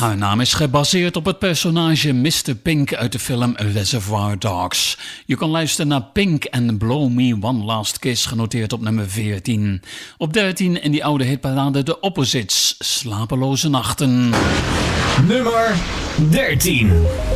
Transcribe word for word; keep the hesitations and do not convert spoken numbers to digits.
Haar naam is gebaseerd op het personage mister Pink uit de film Reservoir Dogs. Je kan luisteren naar Pink en Blow Me One Last Kiss, genoteerd op nummer veertien. Op dertien in die oude hitparade de Opposites, Slapeloze Nachten. Nummer dertien.